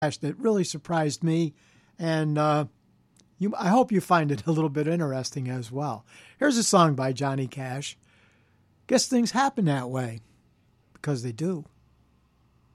that really surprised me, and I hope you find it a little bit interesting as well. Here's a song by Johnny Cash. Guess things happen that way, because they do.